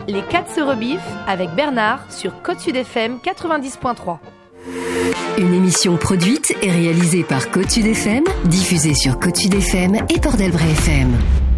Les 4 se rebiffent avec Bernard sur Côte Sud FM 90.3. Une émission produite et réalisée par Côte Sud FM, diffusée sur Côte Sud FM et Port d'Albret FM.